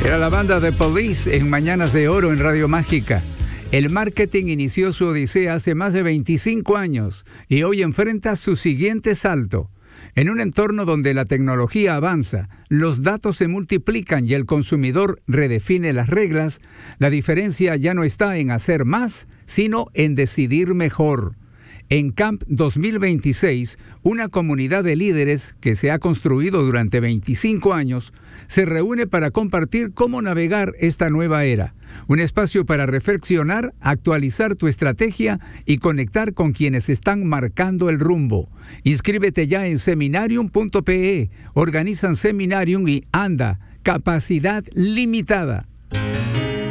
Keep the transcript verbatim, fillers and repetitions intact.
Era la banda The Police en Mañanas de Oro en Radio Mágica. El marketing inició su odisea hace más de veinticinco años y hoy enfrenta su siguiente salto. En un entorno donde la tecnología avanza, los datos se multiplican y el consumidor redefine las reglas, la diferencia ya no está en hacer más, sino en decidir mejor. En Camp dos mil veintiséis, una comunidad de líderes que se ha construido durante veinticinco años, se reúne para compartir cómo navegar esta nueva era. Un espacio para reflexionar, actualizar tu estrategia y conectar con quienes están marcando el rumbo. Inscríbete ya en seminarium punto pe. Organizan Seminarium y Anda, capacidad limitada.